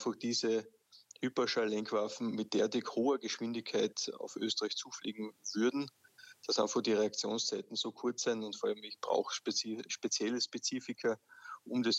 diese Hyperschalllenkwaffen mit derartig hoher Geschwindigkeit auf Österreich zufliegen würden, dass einfach die Reaktionszeiten so kurz sind und vor allem ich brauche spezielle Spezifika, um das